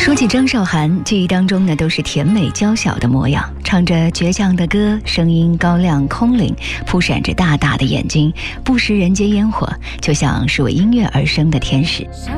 说起张韶涵，记忆当中呢都是甜美娇小的模样，唱着倔强的歌，声音高亮空灵，扑闪着大大的眼睛，不食人间烟火，就像是为音乐而生的天使。